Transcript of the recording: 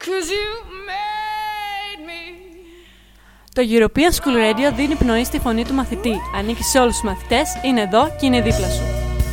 Το European School Radio δίνει πνοή στη φωνή του μαθητή. Ανήκει σε όλους τους μαθητές, είναι εδώ και είναι δίπλα σου.